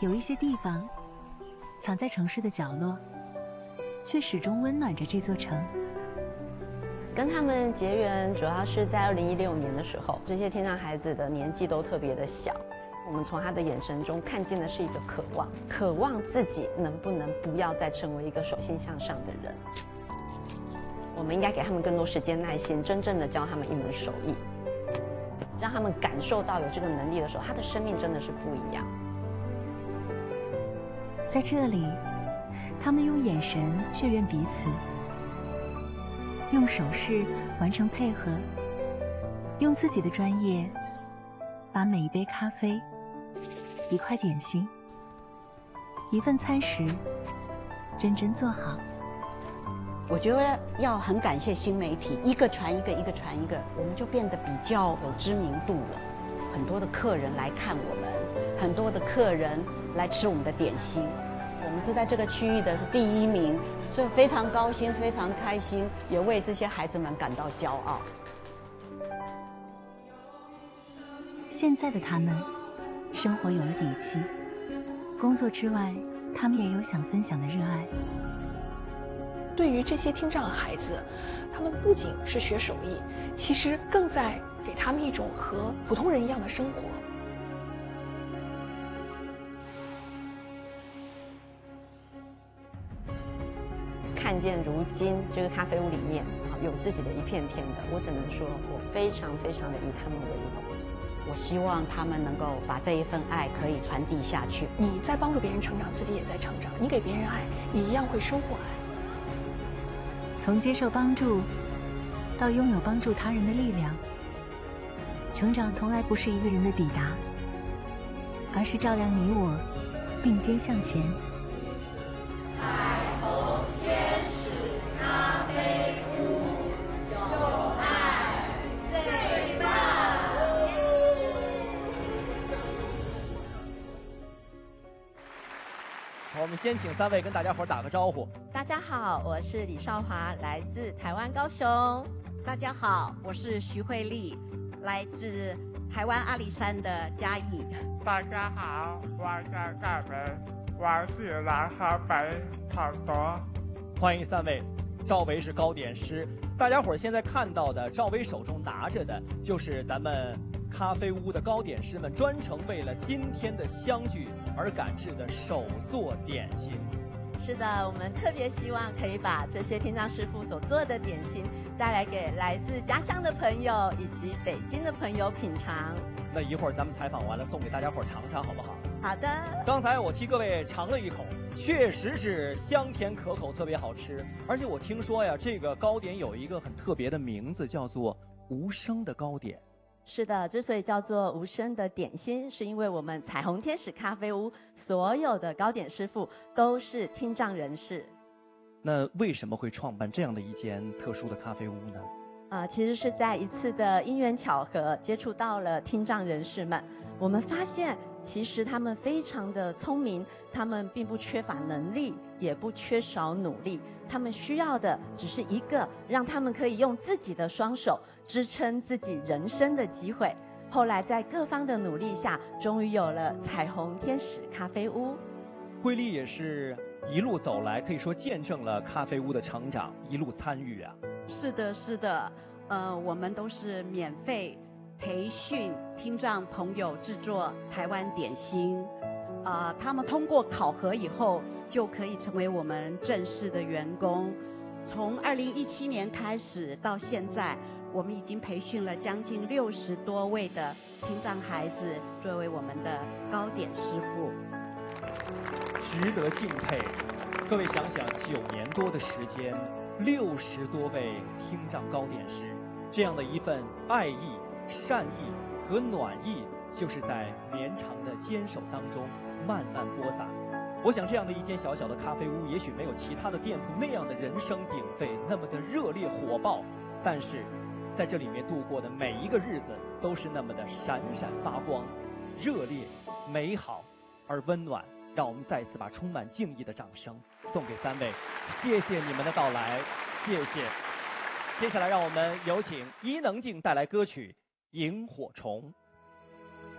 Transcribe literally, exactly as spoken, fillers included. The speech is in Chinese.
有一些地方藏在城市的角落，却始终温暖着这座城。 跟他们结缘，主要是在二零一六年的时候，这些天障孩子的年纪都特别的小。我们从他的眼神中看见的是一个渴望，渴望自己能不能不要再成为一个手心向上的人。我们应该给他们更多时间、耐心，真正的教他们一门手艺，让他们感受到有这个能力的时候，他的生命真的是不一样。 在这里，他们用眼神确认彼此，用手势完成配合，用自己的专业把每一杯咖啡、一块点心、一份餐食认真做好。 我觉得要很感谢新媒体，一个传一个，一个传一个，我们就变得比较有知名度了。很多的客人来看我们，很多的客人来吃我们的点心。我们是在这个区域的是第一名，所以非常高兴，非常开心，也为这些孩子们感到骄傲。 现在的他们，生活有了底气，工作之外，他们也有想分享的热爱。 对于这些听障孩子，他们不仅是学手艺，其实更在给他们一种和普通人一样的生活。 看见如今这个咖啡屋里面有自己的一片天的，我只能说，我非常非常的以他们为荣。 我希望他们能够把这一份爱可以传递下去。 你在帮助别人成长，自己也在成长。你给别人爱，你一样会收获爱。 从接受帮助到拥有帮助他人的力量，成长从来不是一个人的抵达，而是照亮你我并肩向前。 彩虹天使咖啡屋，有爱最大。 好，我们先请三位跟大家伙打个招呼。 大家好，我是李少华，来自台湾高雄。 大家好，我是徐慧丽，来自台湾阿里山的嘉义。 大家好，我叫盖维，我是来河北好多。 欢迎三位。赵薇是糕点师，大家伙儿现在看到的，赵薇手中拿着的就是咱们咖啡屋的糕点师们专程为了今天的相聚而赶制的手做点心。 是的，我们特别希望可以把这些听障师傅所做的点心带来给来自家乡的朋友以及北京的朋友品尝。 那一会儿咱们采访完了，送给大家伙儿尝尝，好不好？ 好的。 刚才我替各位尝了一口，确实是香甜可口，特别好吃。而且我听说呀，这个糕点有一个很特别的名字，叫做无声的糕点。 是的，之所以叫做无声的点心，是因为我们彩虹天使咖啡屋所有的糕点师傅都是听障人士。 那为什么会创办这样的一间特殊的咖啡屋呢？ 呃，其实是在一次的因缘巧合接触到了听障人士们，我们发现其实他们非常的聪明，他们并不缺乏能力，也不缺少努力，他们需要的只是一个让他们可以用自己的双手支撑自己人生的机会。后来在各方的努力下，终于有了彩虹天使咖啡屋。 慧丽也是一路走来，可以说见证了咖啡屋的成长，一路参与啊。 是的，是的，呃，我们都是免费培训听障朋友制作台湾点心，呃，他们通过考核以后就可以成为我们正式的员工。从二零一七年开始到现在，我们已经培训了将近六十多位的听障孩子作为我们的糕点师傅， 值得敬佩。各位想想，九年多的时间，六十多位听障糕点师，这样的一份爱意、善意和暖意，就是在绵长的坚守当中慢慢播撒。我想这样的一间小小的咖啡屋，也许没有其他的店铺那样的人声鼎沸，那么的热烈火爆，但是在这里面度过的每一个日子，都是那么的闪闪发光、热烈、美好而温暖。让我们再次把充满敬意的掌声送给三位，谢谢你们的到来，谢谢。接下来让我们有请伊能静带来歌曲《萤火虫》。